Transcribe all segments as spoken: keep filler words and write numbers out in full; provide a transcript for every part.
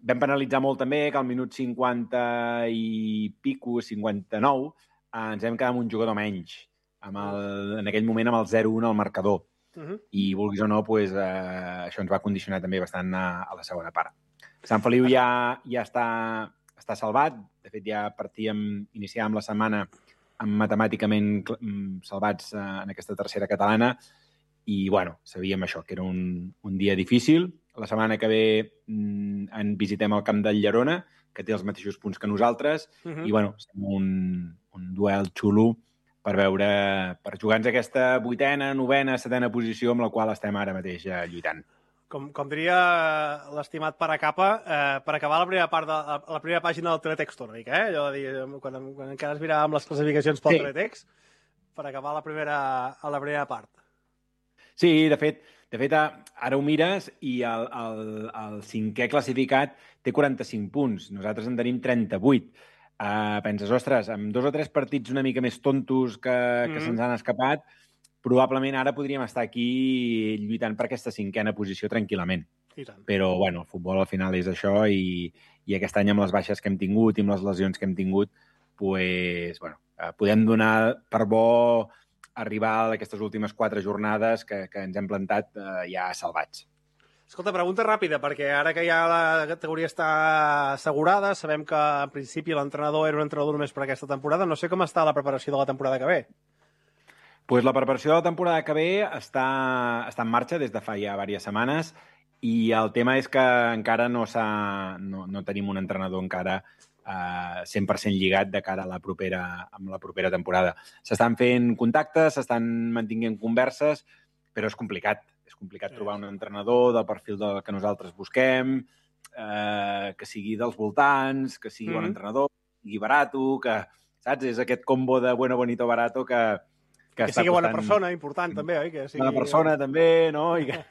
vam penalitzar molt també que al minut cinquanta i pico, cinquanta-nou, eh, ens vam quedar amb un jugador menys, amb el, en aquell moment amb el zero un al marcador. Uh-huh. I, vulguis o no, pues, eh, això ens va condicionar també bastant a, a la segona part. Sant Feliu ja, ja està, està salvat. De fet, ja partíem, iniciàvem la setmana amb matemàticament salvats eh, en aquesta tercera catalana i, bueno, sabíem això, que era un, un dia difícil. La setmana que ve mm, en visitem el camp del Llerona, que té els mateixos punts que nosaltres, uh-huh. i, bueno, un, un duel xulo per veure, per jugar-nos aquesta vuitena, novena, setena posició amb la qual estem ara mateix eh, lluitant. Com, com diria l'estimat Paracapa, eh, per acabar la primera part de la, la primera pàgina del teletext una mica, eh? Allò de dir, quan, quan encara es miràvem les classificacions pel sí. teletext, per acabar la primera, a la primera part. Sí, de fet, de fet ara ho mires i el, el, el cinquè classificat té quaranta-cinc punts, nosaltres en tenim trenta-vuit. Uh, penses, ostres, amb dos o tres partits una mica més tontos que, mm. que se'ns han escapat, probablement ara podríem estar aquí lluitant per aquesta cinquena posició tranquil·lament. Però, bueno, el futbol al final és això i, i aquest any amb les baixes que hem tingut i amb les lesions que hem tingut, pues, bueno, podem donar per bo arribar a aquestes últimes quatre jornades que, que ens hem plantat eh, ja salvats. Escolta, pregunta ràpida, perquè ara que ja la categoria està assegurada, sabem que en principi l'entrenador era un entrenador només per aquesta temporada. No sé com està la preparació de la temporada que ve. Pues la preparació de la temporada que ve està, està en marxa des de fa ja diverses setmanes i el tema és que encara no, s'ha, no, no tenim un entrenador encara uh, cent per cent lligat de cara a la propera, amb la propera temporada. S'estan fent contactes, s'estan mantinguent converses, però és complicat. És complicat trobar un entrenador del perfil del que nosaltres busquem, eh, que sigui dels voltants, que sigui mm-hmm. bon entrenador, que sigui barato, que, saps? És aquest combo de bueno, bonito, barato que, que, que està sigui costant... bona persona, important també, oi? Que sigui... Bona persona també, no? I que,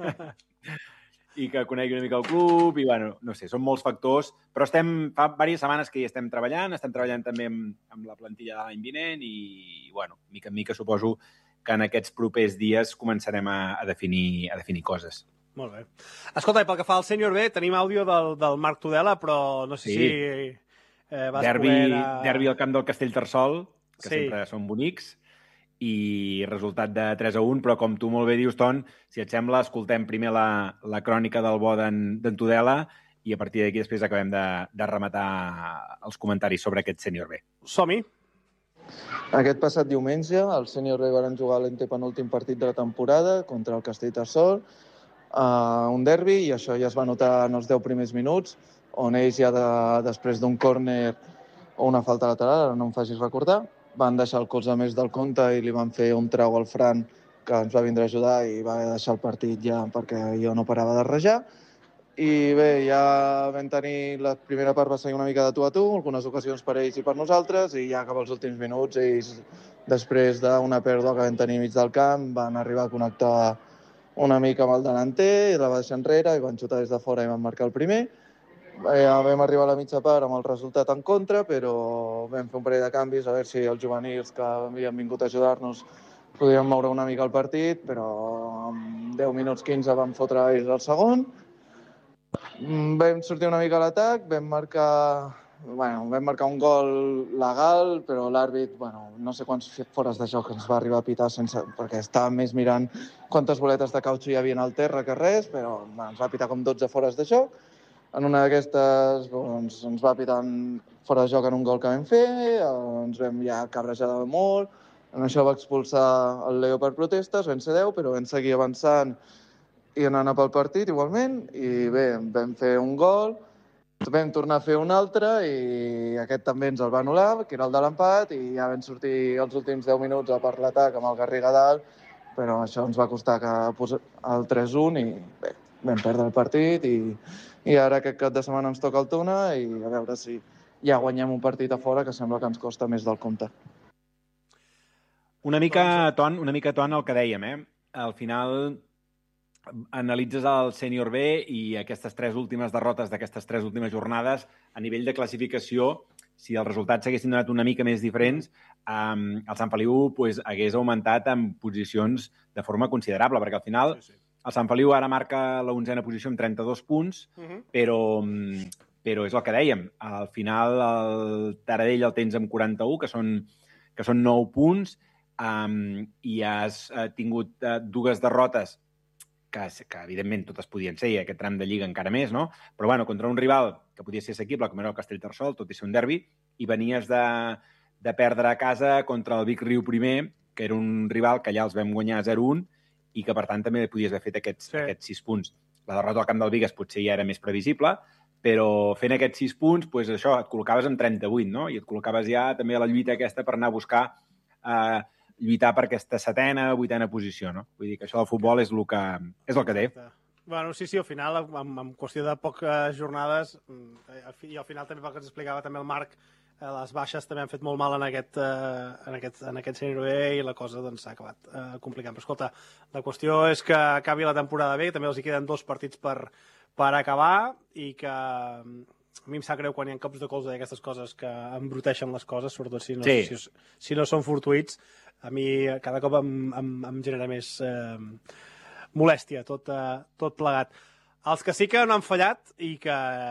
i que conegui una mica el club, i bueno, no sé, són molts factors, però estem, fa diverses setmanes que hi estem treballant, estem treballant també amb, amb la plantilla de l'any vinent i, bueno, mica en mica suposo que en aquests propers dies començarem a, a, definir, a definir coses. Molt bé. Escolta, i pel que fa al Sènior B, tenim àudio del, del Marc Tudela, però no sé sí. si eh, vas derbi, poder... Anar... Derbi al camp del Castellterçol, que sí. sempre són bonics, i resultat de tres a un, però com tu molt bé dius, Ton, si et sembla, escoltem primer la, la crònica del bo d'en Tudela i a partir d'aquí després acabem de, de rematar els comentaris sobre aquest Sènior B. Som-hi! Aquest passat diumenge, el Sènior B van jugar l'antepenúltim partit de la temporada contra el Castellterçol, uh, un derbi, i això ja es va notar en els deu primers minuts, on ells ja de, després d'un córner o una falta lateral, ara no em facis recordar, van deixar el colze més del compte i li van fer un trau al Fran que ens va vindre a ajudar i va deixar el partit ja perquè jo no parava de rajar. I bé, ja vam tenir... La primera part va ser una mica de tu a tu, algunes ocasions per ells i per nosaltres, i ja cap als últims minuts, ells, després d'una pèrdua que vam tenir mig del camp, van arribar a connectar una mica amb el delanter, i la va deixar enrere, i van xutar des de fora i van marcar el primer. Ja vam arribar a la mitja part amb el resultat en contra, però vam fer un parell de canvis, a veure si els juvenils que havien vingut a ajudar-nos podien moure una mica el partit, però en deu minuts quinze van fotre ells el segon. Vam sortir una mica a l'atac, vam marcar, bueno, vam marcar un gol legal, però l'àrbit, bueno, no sé quants fores de joc ens va arribar a pitar sense, perquè estàvem més mirant quantes boletes de cautxo hi havia al terra que res, però bueno, ens va pitar com dotze fores de joc. En una d'aquestes doncs, ens va pitar fora de joc en un gol que vam fer, ens vam ja cabrejar molt, en això va expulsar el Leo per protestes, vam ser deu, però vam seguir avançant i anant pel partit igualment, i bé, vam fer un gol, vam tornar a fer un altre i aquest també ens el va anul·lar, que era el de l'empat, i ja vam sortir els últims deu minuts a per l'atac amb el Garriga dalt, però això ens va costar que posés el tres a un i bé, vam perdre el partit i, i ara aquest cap de setmana ens toca el Tuna i a veure si ja guanyem un partit a fora que sembla que ens costa més del compte. Una mica, Ton, una mica, Ton, el que dèiem, eh? Al final analitzes el Sènior B i aquestes tres últimes derrotes d'aquestes tres últimes jornades, a nivell de classificació, si els resultats s'haguessin donat una mica més diferents, um, el Sant Feliu pues, hagués augmentat en posicions de forma considerable, perquè al final sí, sí. el Sant Feliu ara marca la onzena posició amb trenta-dos punts, uh-huh. però, però és el que dèiem. Al final, el Taradell el tens amb quaranta-u, que són, que són nou punts, um, i has uh, tingut uh, dues derrotes que, que evidentment totes podien ser, i aquest tram de Lliga encara més, no? Però bueno, contra un rival que podia ser assequible, com era el Castellterçol, tot i ser un derbi, i venies de, de perdre a casa contra el Vic Riu primer, que era un rival que allà els vam guanyar zero un i que, per tant, també podies haver fet aquests, sí. aquests sis punts. La derrota al camp del Vigas potser ja era més previsible, però fent aquests sis punts, doncs això, et col·locaves en trenta-vuit, no? I et col·locaves ja també a la lluita aquesta per anar a buscar eh, lluitar per aquesta setena, vuitena posició, no? Vull dir que això del futbol és el que, és el que té. Bueno, sí, sí, al final, en, en qüestió de poques jornades, i al final també pel que ens explicava també el Marc, eh, les baixes també han fet molt mal en aquest, eh, en aquest, en aquest sènior B i la cosa doncs, s'ha acabat eh, complicant. Però escolta, la qüestió és que acabi la temporada bé, també els hi queden dos partits per, per acabar i que a mi em sap greu quan hi ha cops de colze d'aquestes coses que embruteixen les coses, sobretot si no, sí. si, si no són fortuïts. A mi cada cop em, em, em genera més eh, molèstia tot, eh, tot plegat. Els que sí que no han fallat i que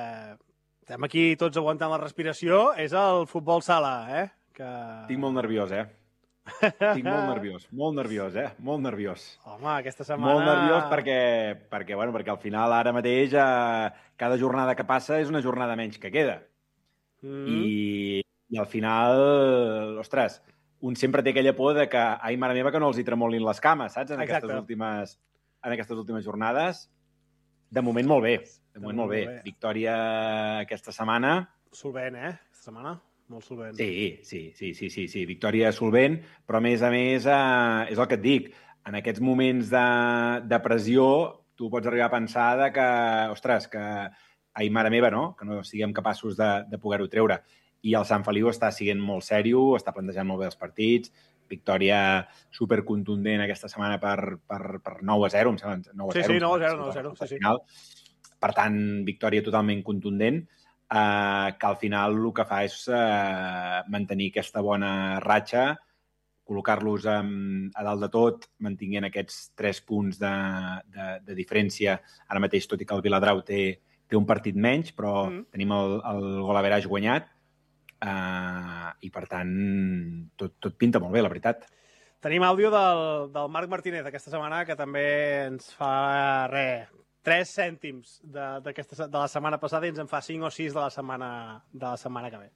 estem aquí tots aguantant la respiració és el futbol sala, eh? Que... Estic molt nerviós, eh? Estic molt nerviós, molt nerviós, eh? Molt nerviós. Home, aquesta setmana... Molt nerviós perquè, perquè, bueno, perquè al final, ara mateix, eh, cada jornada que passa és una jornada menys que queda. Mm. I, I al final, ostres, un sempre té aquella por de que, ai, mare meva, que no els hi tremolin les cames, saps? En aquestes, últimes, en aquestes últimes jornades. De moment, molt bé. De moment, molt bé. bé. Victòria aquesta setmana. Solvent, eh? Aquesta setmana. Molt solvent. Sí, sí, sí, sí, sí, sí. Victòria solvent, però a més a més, eh, és el que et dic, en aquests moments de, de pressió, tu pots arribar a pensar de que, ostres, que, ai, mare meva, no? Que no siguem capaços de, de poder-ho treure. I el Sant Feliu està sent molt sèrio, està plantejant molt bé els partits, victòria supercontundent aquesta setmana per, per, per nou a zero, em sembla. nou a zero, sí, sí, nou a zero, nou a zero. Sí, sí. Per tant, victòria totalment contundent, eh, que al final el que fa és eh, mantenir aquesta bona ratxa, col·locar-los a, a dalt de tot, mantinguent aquests tres punts de, de, de diferència. Ara mateix, tot i que el Viladrau té, té un partit menys, però mm. tenim el, el gol average guanyat, Uh, i per tant tot, tot pinta molt bé, la veritat. Tenim àudio del, del Marc Martínez aquesta setmana, que també ens fa res, tres cèntims de, de, de la setmana passada i ens en fa cinc o sis de la setmana, de la setmana que ve.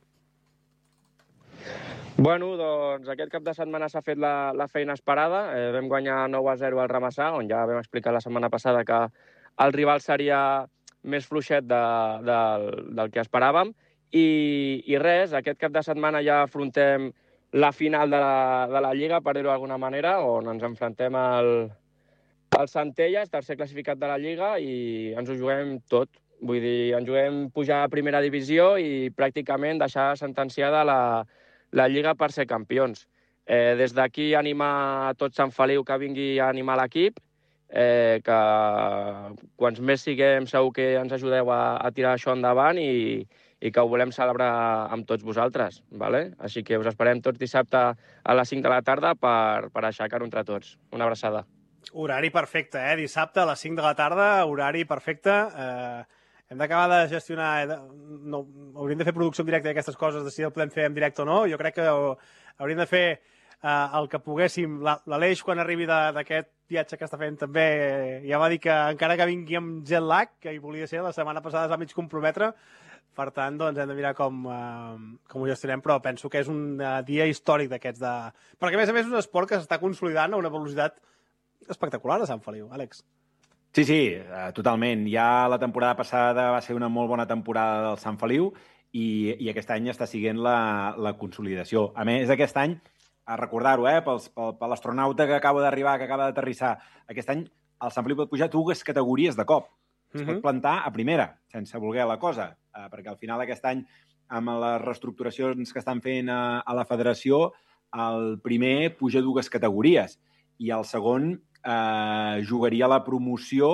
Bueno, doncs aquest cap de setmana s'ha fet la, la feina esperada. Eh, vam guanyar nou a zero al Ramassà, on ja vam explicar la setmana passada que el rival seria més fluixet de, de, del que esperàvem. I, i res, aquest cap de setmana ja afrontem la final de la, de la Lliga, per dir-ho d'alguna manera, on ens enfrontem al, al Centelles, tercer classificat de la Lliga, i ens ho juguem tot. Vull dir, ens juguem pujar a primera divisió i pràcticament deixar sentenciada la, la Lliga per ser campions. Eh, des d'aquí animar a tot Sant Feliu que vingui a animar l'equip, eh, que quants més siguem segur que ens ajudeu a, a tirar això endavant i i que ho volem celebrar amb tots vosaltres, ¿vale? Així que us esperem tots dissabte a les cinc de la tarda per, per aixecar-ho entre tots. Una abraçada. Horari perfecte, eh? Dissabte a les cinc de la tarda, horari perfecte. Eh, hem d'acabar de gestionar... Eh, no, hauríem de fer producció en directe d'aquestes coses, de si el podem fer en directe o no. Jo crec que hauríem de fer eh, el que poguéssim. L'Aleix, quan arribi d'aquest viatge que està fent, també eh, ja va dir que encara que vingui amb jet lag, que hi volia ser, la setmana passada es va mig comprometre. Per tant, doncs, hem de mirar com, uh, com ho gestionem, però penso que és un uh, dia històric d'aquests de... Perquè, a més a més, és un esport que s'està consolidant a una velocitat espectacular a Sant Feliu, Àlex. Sí, sí, uh, totalment. Ja la temporada passada va ser una molt bona temporada del Sant Feliu i, i aquest any està siguent la, la consolidació. A més, aquest any, a recordar-ho, eh, pels, pel, per l'astronauta que acaba d'arribar, que acaba d'aterrissar, aquest any el Sant Feliu pot pujar dues categories de cop. Es pot plantar a primera, sense voler la cosa, eh, perquè al final aquest any, amb les reestructuracions que estan fent a, a la federació, el primer puja dues categories i el segon eh, jugaria la promoció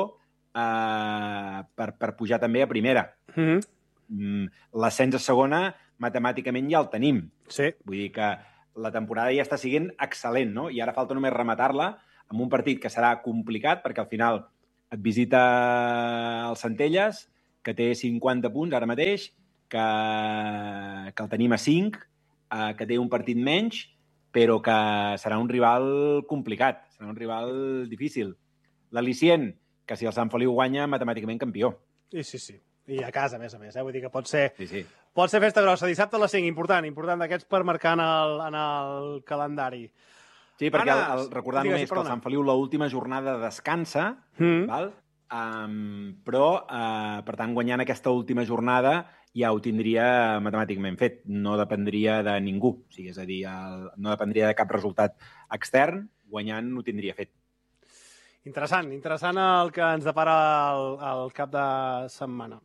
eh, per, per pujar també a primera. Mm-hmm. L'ascens a segona, matemàticament ja el tenim. Sí. Vull dir que la temporada ja està siguent excel·lent, no? I ara falta només rematar-la amb un partit que serà complicat, perquè al final et visita el Centelles, que té cinquanta punts ara mateix, que, que el tenim a cinc, eh, que té un partit menys, però que serà un rival complicat, serà un rival difícil. L'al·licient, que si el Sant Feliu guanya, matemàticament campió. I sí, sí. I a casa, a més a més. Eh? Vull dir que pot ser, sí, sí. pot ser festa grossa. Dissabte a les cinc, important, important d'aquests per marcar en el, en el calendari. Sí, perquè el, el, recordar només que el Sant Feliu l'última jornada descansa, mm. val? Um, però, uh, per tant, guanyant aquesta última jornada ja ho tindria matemàticament fet. No dependria de ningú. O sigui, és a dir, el, no dependria de cap resultat extern. Guanyant ho tindria fet. Interessant, interessant el que ens depara el, el cap de setmana.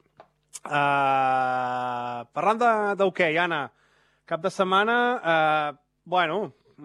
Uh, parlant d'hoquei, Anna, cap de setmana, uh, bueno,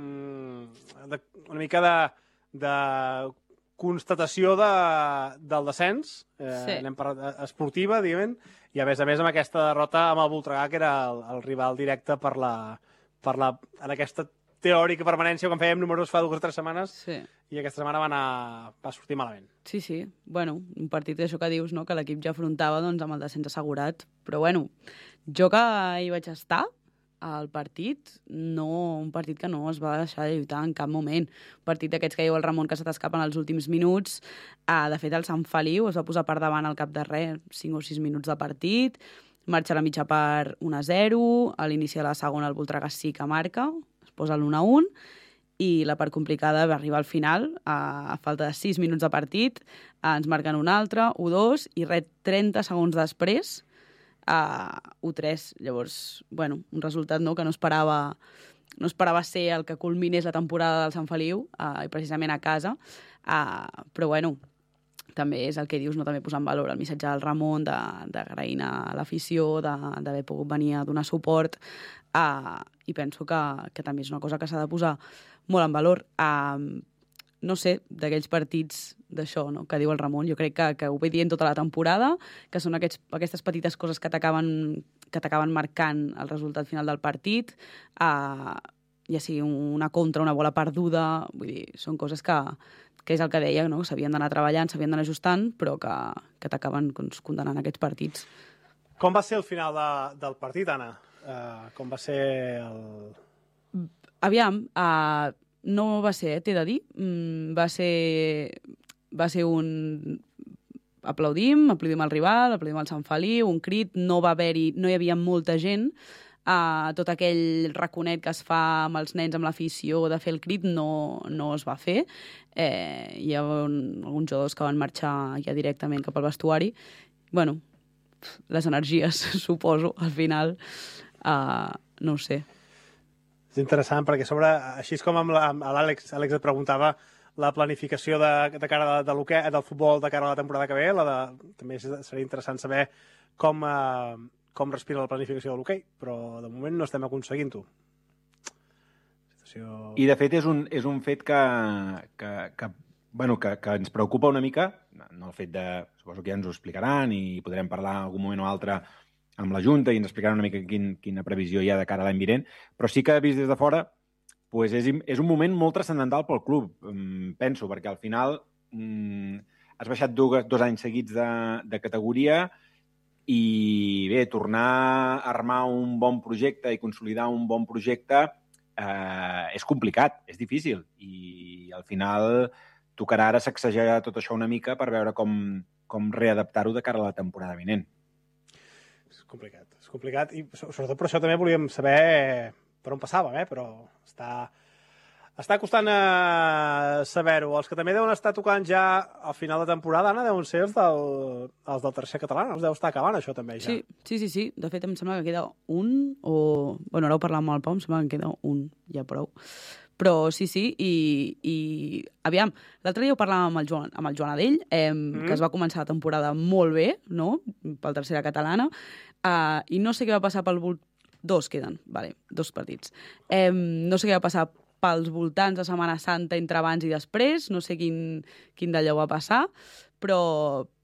de, una mica de, de constatació de, del descens, eh, sí. Anem per esportiva, diguem, i a més a més amb aquesta derrota amb el Voltregà, que era el, el rival directe per la, per la, en aquesta teòrica permanència, quan fèiem números fa dues o tres setmanes, sí. I aquesta setmana va, anar, va sortir malament. Sí, sí. Bueno, un partit d'això que dius, no? Que l'equip ja afrontava doncs, amb el descens assegurat. Però bueno, jo que hi vaig estar al partit, no, un partit que no es va deixar de lluitar en cap moment. Un partit d'aquests que diu el Ramon que se t'escapen els últims minuts. Ah, de fet, el Sant Feliu es va posar per davant al cap de res, cinc o sis minuts de partit. Marxa a la mitja part un a zero. A l'inici de la segona el Voltregà sí que marca. Es posa l'un a un. I la part complicada va arribar al final, a, a falta de sis minuts de partit, ens marquen un altre, u dos, i ret trenta segons després, a u tres. Llavors, bueno, un resultat no, que no esperava, no esperava ser el que culminés la temporada del Sant Feliu, uh, i precisament a casa, uh, però bueno, també és el que dius, no? També posar en valor el missatge del Ramon, d'agrair a l'afició, d'haver pogut venir a donar suport, uh, i penso que, que també és una cosa que s'ha de posar molt en valor. Uh, no sé, d'aquells partits d'això, no? Que diu el Ramon, jo crec que, que ho ve dient tota la temporada, que són aquests, aquestes petites coses que t'acaben que t'acaben marcant el resultat final del partit, uh, ja sigui una contra, una bola perduda, vull dir, són coses que, que és el que deia, no? Que s'havien d'anar treballant, s'havien d'anar ajustant, però que, que t'acaben condenant aquests partits. Com va ser el final de, del partit, Anna? Uh, com va ser el... Aviam, uh, no va ser, eh, t'he de dir, mm, va ser, va ser un... Aplaudim, aplaudim al rival, aplaudim al Sant Feliu, un crit, no va haver-hi, no hi havia molta gent, uh, tot aquell raconet que es fa amb els nens, amb l'afició de fer el crit, no, no es va fer. Eh, hi ha un, alguns jugadors que van marxar ja directament cap al vestuari. Bueno, les energies, suposo, al final, uh, no ho sé. És interessant, perquè sobre, així com amb l'Àlex, Àlex et preguntava la planificació de, de cara de, de l'hoquei, del futbol de cara a la temporada que ve, la de, també seria interessant saber com, eh, com respira la planificació de l'hoquei, però de moment no estem aconseguint-ho. Situació... I de fet és un, és un fet que, que, que, bueno, que, que ens preocupa una mica, no el fet de, suposo que ja ens ho explicaran i podrem parlar en algun moment o altre amb la Junta i ens explicaran una mica quin, quina previsió hi ha de cara a l'any vinent, però sí que vist des de fora pues és, és un moment molt transcendental pel club, penso, perquè al final mm, has baixat dos, dos anys seguits de, de categoria i bé, tornar a armar un bon projecte i consolidar un bon projecte eh, és complicat, és difícil i al final tocarà ara sacsejar tot això una mica per veure com, com readaptar-ho de cara a la temporada vinent. És complicat, és complicat i sobretot per això també volíem saber per on passàvem, eh? Però està, està costant eh, saber-ho. Els que també deuen estar tocant ja al final de temporada, Anna, deuen ser els del, els del tercer català, els deu estar acabant això també ja. Sí, sí, sí, sí. De fet em sembla que queda un o... Bueno, ara ho parlàvem amb el Pau, em sembla que queda un, ja prou. Però sí, sí, i, i aviam, l'altre dia ho parlàvem amb el Joan, amb el Joan Adell, eh, mm. que es va començar la temporada molt bé, no?, pel tercera catalana, eh, i no sé què va passar pel... Dos queden, vale, dos partits. Eh, no sé què va passar pels voltants de Setmana Santa entre abans i després, no sé quin, quin d'allò va passar, però,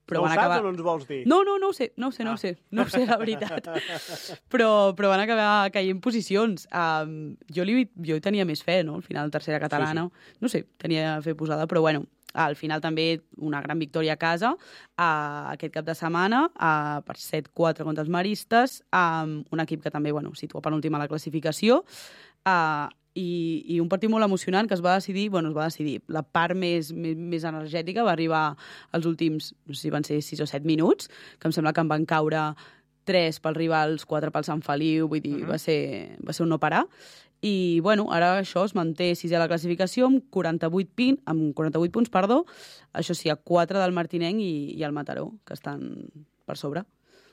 Però no ho acabar... saps o no ens vols dir? No, no, no ho sé, no ho sé, no ho sé, no ho sé, la veritat. però, però van acabar caient posicions. Um, jo, li, jo hi tenia més fe, no?, al final, tercera catalana. Sí, sí. No sé, tenia fe posada, però bueno, al final també una gran victòria a casa uh, aquest cap de setmana uh, per set quatre contra els maristes, um, un equip que també, bueno, situa penúltima a la classificació, uh, I, i un partit molt emocionant que es va decidir, bueno, es va decidir, la part més, més, més energètica va arribar als últims, no sé si van ser sis o set minuts, que em sembla que en van caure tres pels rivals, quatre pel Sant Feliu, vull dir, uh-huh. va, ser, va ser un no parar. I, bueno, ara això es manté sisè a la classificació amb quaranta-vuit, pin, amb quaranta-vuit punts, perdó, això sí, a quatre del Martinenc i, i el Mataró, que estan per sobre.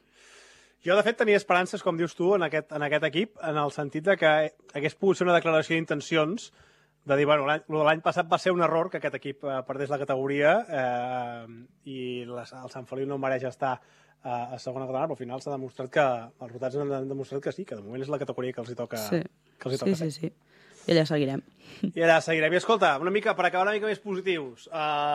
Jo, de fet, tenia esperances, com dius tu, en aquest, en aquest equip, en el sentit de que hagués pogut ser una declaració d'intencions, de dir, bueno, l'any passat va ser un error que aquest equip eh, perdés la categoria eh, i les, el Sant Feliu no mereix estar eh, a segona catalana, però al final s'ha demostrat que, els resultats han demostrat que sí, que de moment és la categoria que els hi toca, sí. que els hi toca sí, sí, sí. I allà seguirem. I allà seguirem. I escolta, una mica, per acabar una mica més positius,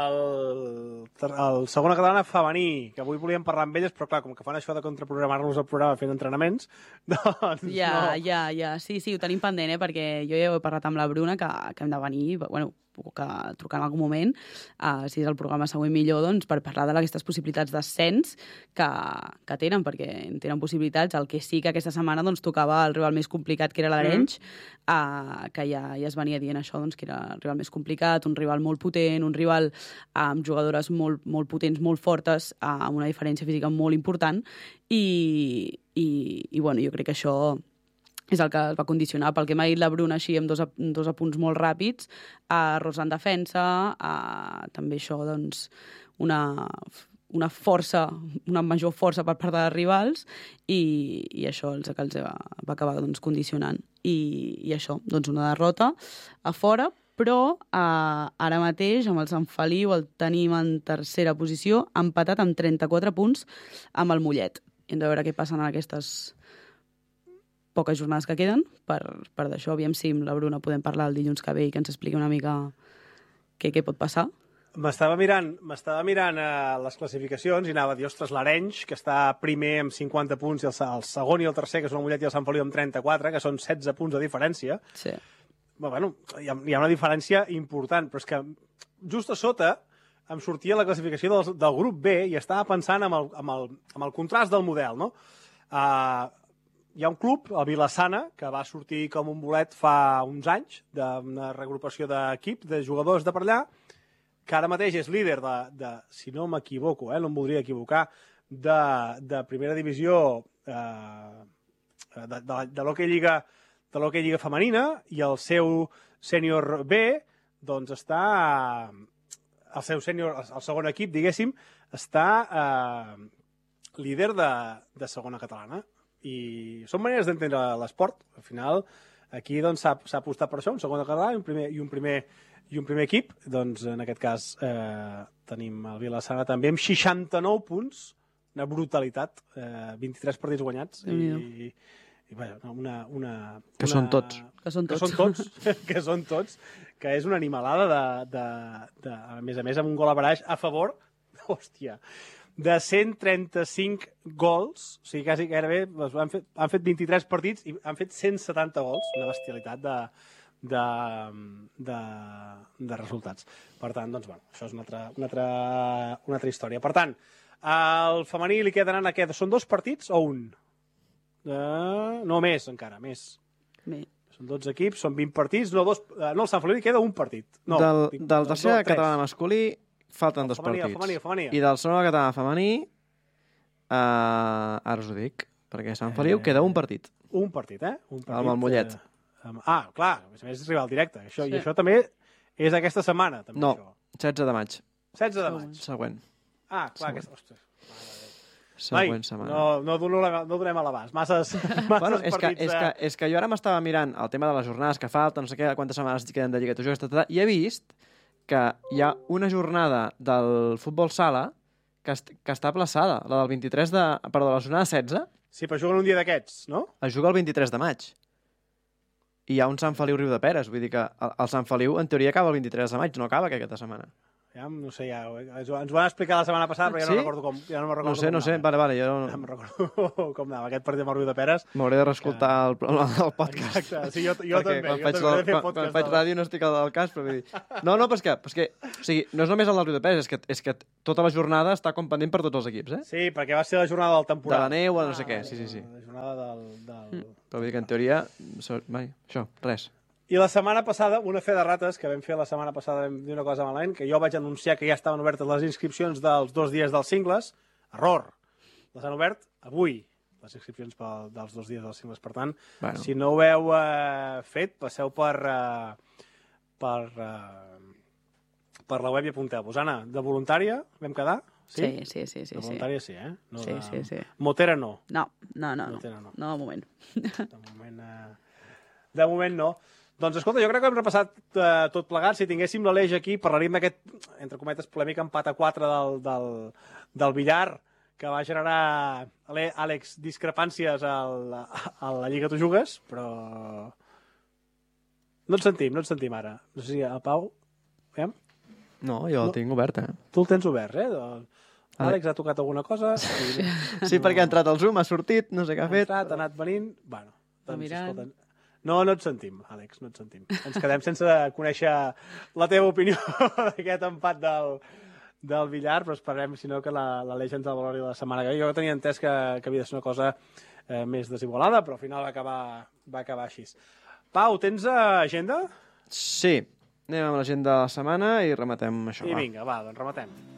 el, el segona catalana femení, que avui volíem parlar amb elles, però clar, com que fan això de contraprogramar-nos el programa fent entrenaments, doncs ja, no. Ja, ja, sí, sí, ho tenim pendent, eh, perquè jo ja he parlat amb la Bruna que, que hem de venir, bueno, puc trucar en algun moment, uh, si és el programa següent millor, doncs, per parlar d'aquestes possibilitats d'ascens que, que tenen, perquè tenen possibilitats. El que sí que aquesta setmana doncs, tocava el rival més complicat, que era l'Arenys, mm. uh, que ja, ja es venia dient això, doncs, que era el rival més complicat, un rival molt potent, un rival uh, amb jugadores molt, molt potents, molt fortes, uh, amb una diferència física molt important, i, i, i bueno, jo crec que això és el que es va condicionar. Pel que m'ha dit la Bruna així amb dos, dos apunts molt ràpids, a Rosa en defensa, a, també això, doncs, una, una força, una major força per part dels rivals, i, i això és el que els va, va acabar doncs, condicionant. I, I això, doncs una derrota a fora, però eh, ara mateix amb el Sant Feliu el tenim en tercera posició, empatat amb trenta-quatre punts amb el Mollet. Hem de veure què passen en aquestes poques jornades que queden, per, per d'això, aviam si amb la Bruna podem parlar el dilluns que ve i que ens expliqui una mica què, què pot passar. M'estava mirant, m'estava mirant uh, les classificacions i anava a dir, ostres, l'Arenys, que està primer amb cinquanta punts, i el, el segon i el tercer, que són el Mollet i el Sant Feliu, amb trenta-quatre, que són setze punts de diferència. Sí. Bueno, hi ha, hi ha una diferència important, però és que just a sota em sortia la classificació del, del grup B i estava pensant amb el, amb el, amb el contrast del model, no? Uh, Hi ha un club, el Vilassana, que va sortir com un bolet fa uns anys, d'una reagrupació d'equip, de jugadors de per allà, que ara mateix és líder de, de si no m'equivoco, eh, no em voldria equivocar, de, de primera divisió eh, de, de, de l'Hockey Lliga, de l'Hockey Lliga femenina, i el seu sènior B, doncs està, el seu sènior, el segon equip, diguéssim, està eh, líder de, de segona catalana. I són maneres d'entendre l'esport. Al final, aquí doncs, s'ha doncs, apostat per això, un segon català i un primer, i un primer, i un primer equip. Doncs, en aquest cas, eh, tenim el Vilassana també amb seixanta-nou punts, una brutalitat, eh, vint-i-tres partits guanyats. I, i, i vaja, una, una, que una, són tots. Que són tots. Que són tots, que són tots, que és una animalada de, de, de, a més a més, amb un gol a baraix a favor, hòstia, de cent trenta-cinc gols, o sigui, quasi gairebé han fet, han fet vint-i-tres partits i han fet cent setanta gols, una bestialitat de, de, de, de resultats. Per tant, doncs, bueno, això és una altra, una altra, una altra història. Per tant, al femení li queden aquest... Són dos partits o un? Uh, no, més encara, més. Bé. Són dotze equips, són vint partits, no, dos, uh, no el Sant Feliu li queda un partit. No, del, vinc, del tercer no, català masculí falten dos femení, partits. Femení, femení. I del segon català femení, uh, ara us ho dic, perquè Sant Feliu eh, queda un partit. Un partit, eh? Un partit, amb el Mollet. Eh, amb... Ah, clar, a més a més és rival directe. Això, sí. I això també és aquesta setmana. També, no, això. setze de maig. setze de maig. Següent. Ah, clar, Següent. aquesta... Ostres. Següent Ai, setmana. No, no, donem, no donem a l'abast. Masses, masses bueno, és partits. Que, és, que, és que jo ara m'estava mirant el tema de les jornades que falten, no sé què, quantes setmanes queden de Lliga de Jocs, i he vist que hi ha una jornada del futbol sala que, est que està aplaçada, la del vint-i-tres de... Perdó, la jornada setze. Sí, però juguen un dia d'aquests, no? Es juga el vint-i-tres de maig. I hi ha un Sant Feliu Riu de Peres, vull dir que el, el Sant Feliu en teoria acaba el vint-i-tres de maig, no acaba aquesta setmana. Ja, no sé, ja, ens ho van explicar la setmana passada, però ja Sí? no recordo com, ja no me'n recordo No sé, com no sé, anava. vale, vale, jo No no... me'n recordo com anava, aquest partit amb el Riu de Peres. M'hauré de reescoltar el, el, el podcast. Exacte, sí, jo, jo Perquè també. quan Jo faig, també he la, de fer quan, podcast. quan faig del- ràdio no estic al, al cas, però vull dir... No, no, però és que, però és que o sigui, no és només el del Riu de Peres, és que, és que tota la jornada està com pendent per tots els equips, eh? Sí, perquè va ser la jornada del De temporal. la neu o no sé què, sí, sí, sí. La jornada del... del... Però vull dir que en teoria... so- Mai, això, res. I la setmana passada, una fe de rates que vam fer la setmana passada, vam dir una cosa malament, que jo vaig anunciar que ja estaven obertes les inscripcions dels dos dies dels cingles. Error. Les han obert avui, les inscripcions pel, dels dos dies dels cingles. Per tant, Bueno. si no ho heu eh, fet, passeu per, eh, per, eh, per la web i apunteu-vos. Anna, de voluntària vam quedar? Sí, sí, sí, sí. De sí. voluntària sí, eh? No Sí, de... sí, sí. Motera no. No, no, no, no. Motera no. No, de moment. De moment, eh... de moment no. Doncs escolta, jo crec que hem repassat eh, tot plegat. Si tinguéssim l'Aleix aquí, parlaríem d'aquest, entre cometes, polèmic empat a quatre del, del, del billar, que va generar, Ale- Àlex, discrepàncies al, a la Lliga Tu Jugues, però... No et sentim, no et sentim ara. No sé si el Pau... Veiem? No, jo el No. tinc obert, eh? Tu el tens obert, eh? Doncs... Àlex ha tocat alguna cosa. Sí, Sí, perquè ha entrat al Zoom, ha sortit, no sé què ha ha fet. entrat, ha anat venint... Bueno, doncs, mirant. escolta, no, no et sentim, Àlex, no et sentim. Ens quedem sense conèixer la teva opinió d'aquest empat del, del billar, però esperem, si no, que la, la Aleix ens el valori la setmana que ve. Jo tenia entès que, que havia de ser una cosa eh, més desigualada, però al final va acabar, va acabar així. Pau, tens eh, agenda? Sí, anem amb l'agenda de la setmana i rematem això, I va. vinga, va, doncs rematem.